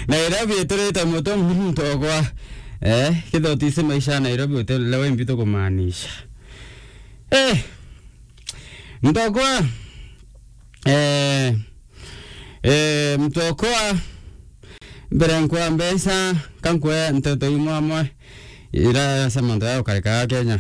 Nairobi tuleta moto mtogwa kido tisi maisha Nairobi utelewa mpito kumaanisha mtogwa mtogwa berenkwa mbesa kankwe mtoto imwamwe ila samanda yao karika Kenya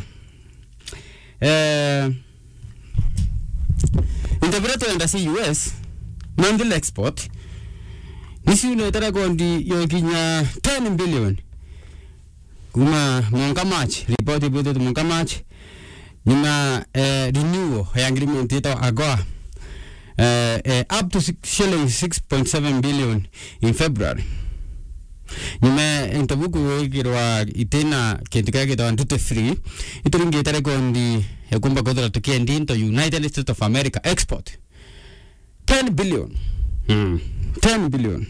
interpreto enda si US mandil export nisi unetara kondi yokinya 10 billion kuma monka match report ibuto monka match nima renewal ya agreement ito AGOA up to shillings 6.7 billion in February nima intabuku kirwa itena kentika kita duty free ituringi tare kondi kumba kodra tukiendi into United States of America export 10 billion 10 billion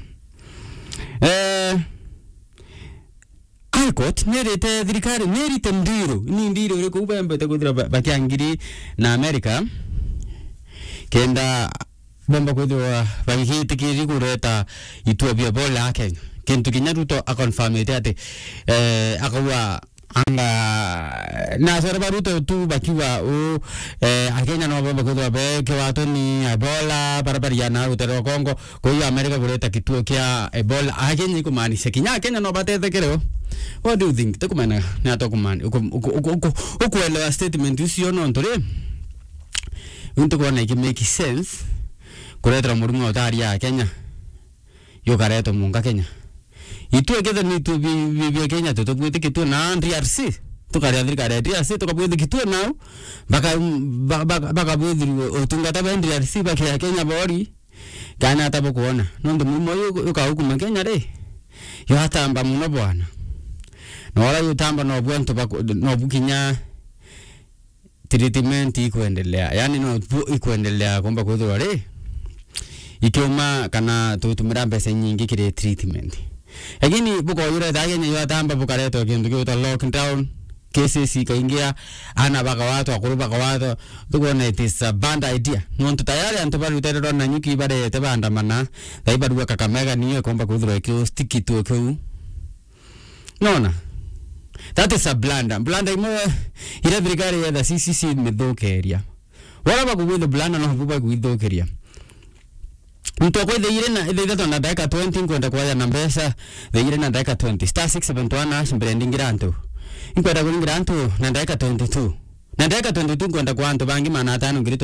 Alcott nerete dirikari nerite ndiro reko ubembe takodra bakiangiri na America kenda bomba kodwa bakihiti kiri kureta Ethiopia bola Kenya kintu kinyaruto akonfirm ate akawa anga na sora baruto tu bakiwa akenya no bomba kodwa be kwato ni Ebola barabariana utero Kongo ko America kureta kituo kia Ebola akenya kumaanisha Kenya no batete kereo. What do you think? Takumana na takumani ukuelewa statement usio no ntore unto kwa na make sense kureta murumu otari ya Kenya yo kareto munga Kenya itu ekeda ni tu bi Kenya to bwete kitu na DRC to kare DRC to kabwete kitu na baka bwete otungata ba DRC ba Kenya bori kana tabo kuona nondo mumoyo ukahukuma Kenya re yo hatamba muno bwana na wala yutamba no bwento no bukinya treatment ikuendelea yani no ikuendelea kwamba kudhura re ikioma kana tutumira pesa nyingi kire treatment lakini buko yure dagenya yutamba bukareto kindu kiuta lockdown cases kaingia ana baka watu akuru baka watu tukone it is a bad idea nonto tayari antobali uterero na nyuki bare tebanda mana daibaruwa Kakamega niyo kwamba kudhura kio sticky to kio nona. That is a blunder imo ira brigade ya CCC medhokeria wala bakuwitho blunder no buba kuidhokeria mtu kwa ile na ile na dakika 20 kwenda kwa na mbesa ile na dakika 20 star 671 ash branding granto inkwenda kwa granto na dakika 22 na dakika 22 kwenda kwa anto bangi mana 5 ngiri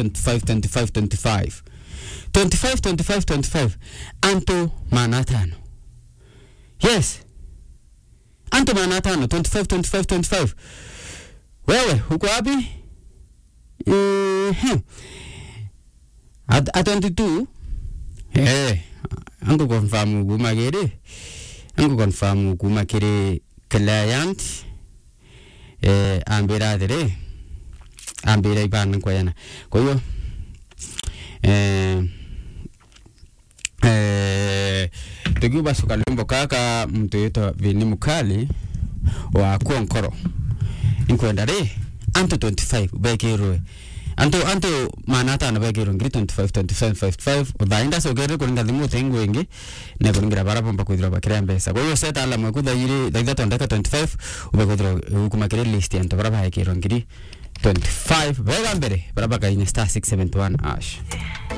25 anto mana 5 yes anto mana 5 25 wewe uko wapi at 22 ango confirm kumagere client ambira ibana kwa yana kwa hiyo tukiwa sukalombo kaka mtu yeto vini mukali wa kuonkoro inkwenda re anto 25 bekero anto manata na bekero ngiri 25 udainda sogere kulinda limu tengu wengi ne kulingira baraba mpa kudira bakira mbesa kwa hiyo seta ala mwakuda yiri daida tondeka 25 ubekudira ukumakire list yanto baraba hekero ngiri 25 bega mbere baraba kaine star 671 ash